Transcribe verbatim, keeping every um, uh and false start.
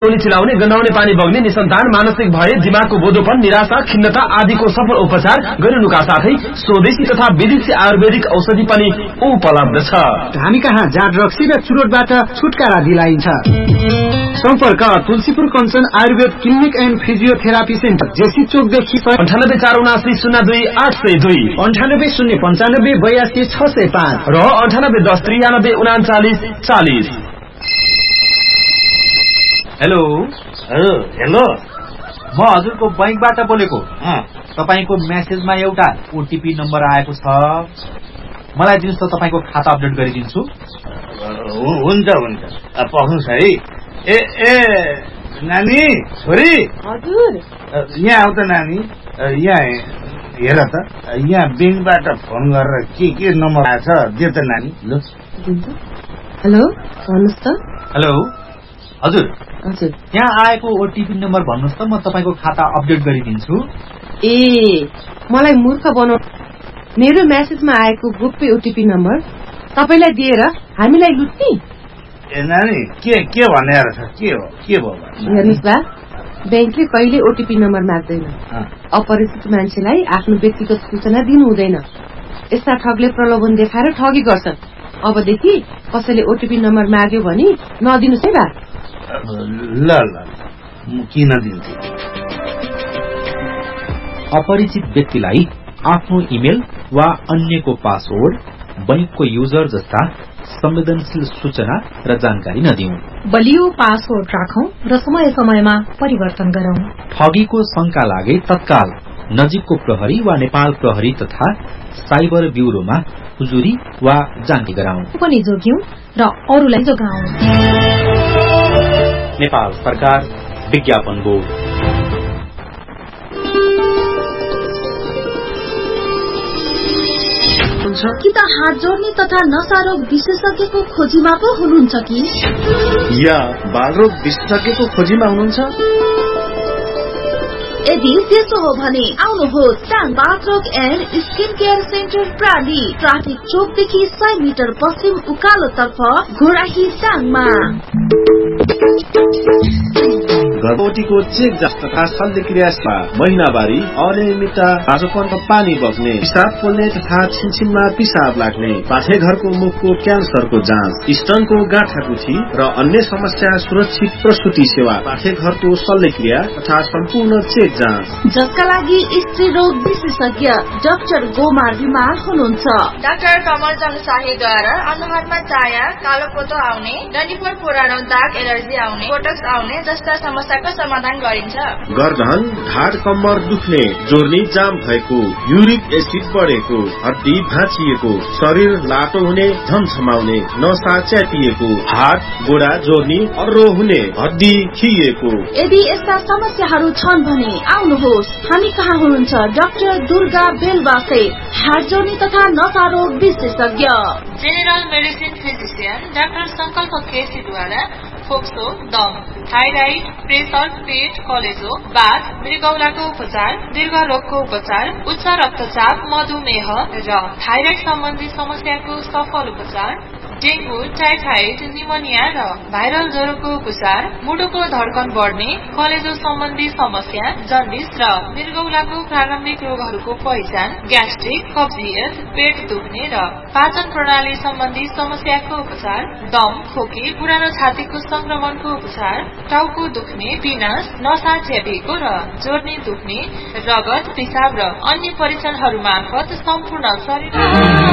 गोली चिलाउने, गन्हाउने पानी बग्ने, निसन्तान, मानसिक भय, दिमागको बोधोपन, निराशा, खिन्नता आदिको सफल उपचार गरिनुका साथै स्वदेशी तथा विदेशी आयुर्वेदिक औषधि पनि उपलब्ध छ। हामी कहाँ जाँड रक्सी र चुरोटबाट छुटकारा दिलाइन्छ। सम्पर्क Tulsipur Kanchan Ayurveda clinic and physiotherapy centre, JC चोकदेखि अन्ठानब्बे चार उनासी शून्य दुई आठ सय दुई, अन्ठानब्बे शून्य पन्चानब्बे बयासी छ सय पाँच र अन्ठानब्बे दस त्रियानब्बे उनाचालिस चालिस। हेलो हेलो, म हजुरको बैंकबाट बोलेको। तपाईको मेसेजमा एउटा ओटीपी नम्बर आएको छ, मलाई दिनुहोस् त, तपाईको खाता अपडेट गरिदिन्छु। हुन्छ हुन्छ, पख्नुहोस् है। ए ए नानी, छोरी, हजुर यहाँ आउ त नानी। यहाँ हेर त, यहाँ बैंकबाट फोन गरेर के के नम्बर आएछ दे त नानी। ल हेलो भन्नुहोस् त। हेलो हजुर, हजुर यहाँ आएको ओटीपी नम्बर भन्नुहोस् त, म तपाईको खाता अपडेट गरिदिन्छु। ए मलाई मूर्ख बनाउ, मेरो मेसेजमा आएको गोप्य ओटीपी नम्बर तपाईलाई दिएर हामीलाई लुट्ने? ए नानी, के के भनेर छ? के हो के भयो? हेर्नुहोस् बा, ब्याङ्कले कहिले ओटीपी नम्बर माग्दैन। अपरिचित मान्छेलाई आफ्नो व्यक्तिगत सूचना दिनु हुँदैन। यस्ता ठगले प्रलोभन देखाएर ठगी गर्छन्। अबदेखि कसैले ओटीपी नम्बर माग्यो भने नदिनुस् है बा। ल ल, म किन दिन्छु? अपरिचित व्यक्तिलाई आफ्नो इमेल वा अन्यको पासवर्ड, बैंकको युजर जस्ता संवेदनशील सूचना र जानकारी नदिऊ। बलियो पासवर्ड राखौं र समय समयमा परिवर्तन गरौं। ठगीको शंका लागे तत्काल नजिकको प्रहरी वा नेपाल प्रहरी तथा साइबर ब्यूरोमा उजुरी वा जान्ती गराउँ। पनि जोग्यौं र अरूलाई जोगाउँ। नेपाल सरकार, विज्ञापन बोर्ड। कि त हात जोड्ने तथा नशा रोग विशेषज्ञको खोजीमा पो हुनुहुन्छ कि या बालरोग विशेषज्ञको खोजीमा हुनुहुन्छ? यदि त्यसो हो भने आउनुहोस् टाङ बाथरोग and skin care centre प्राली, traffic चोकदेखि सय मिटर पश्चिम उकालो तर्फ घोराही टाङमा। गर्भवतीको चेक जाँच तथा शल्यक्रिया सेवा, महिनावारी, अनियमितता, बाँझोपन, पानी बग्ने, पिसाब पोल्ने तथा छिनछिनमा पिसाब लाग्ने, पाठेघरको मुखको क्यान्सरको जाँच, स्तनको गाँठागुठी र अन्य समस्या सुरक्षित प्रसुति सेवा, पाठेघरको शल्यक्रिया तथा सम्पूर्ण चेक जाँच, जसका लागि स्त्री रोग विशेषज्ञ डाक्टर गोमार बिमार हुनुहुन्छ। डाक्टर कमल चन्द्र शाहीद्वारा अनुहारमा चाया, कालो पोतो आउने, डन्डीफोर पुरानो दाग, एलर्जी आउने, बोटक्स आउने जस्ता समस्याको समाधान गरिन्छ। गर्दन, ढाड कम्मर दुख्ने, जोर्नी जाम भएको, युरिक एसिड बढेको, हड्डी भाँचिएको, शरीर लाटो हुने, झमझमाउने, नसा च्यातिएको, हात गोडा जोर्नी अर्रो हुने, हड्डी खिएको। यदि यस्ता समस्याहरू छन् भने आउनुहोस्, हामी कहाँ हुनुहुन्छ डाक्टर दुर्गा बेलवासे, हात जोर्नी तथा नशा रोग विशेषज्ञ। जेनरल मेडिसिन फिजिशियन डाक्टर संकल्प केसीद्वारा फोक्सो, दम, थाइराइड, प्रेसर, पेट, कलेजो, बाथ, मृगौलाको उपचार, दीर्घ रोगको उपचार, उच्च रक्तचाप, मधुमेह र थाइराइड सम्बन्धी समस्याको सफल उपचार, डेंगू, टाइफाइड, निमोनिया र भाइरल ज्वरोको उपचार, मुटुको धड्कन बढ्ने, कलेजो सम्बन्धी समस्या, जन्डिस र मृगौलाको प्रारम्भिक रोगहरूको पहिचान, ग्यास्ट्रिक, कब्जियत, पेट दुख्ने र पाचन प्रणाली सम्बन्धी समस्याको उपचार, दम, खोकी, पुरानो छातीको संक्रमणको उपचार, टाउको दुख्ने, पिनास, नसा च्यातिएको र जोर्नी दुख्ने, रगत, पिसाब र अन्य परीक्षणहरू मार्फत सम्पूर्ण शरीर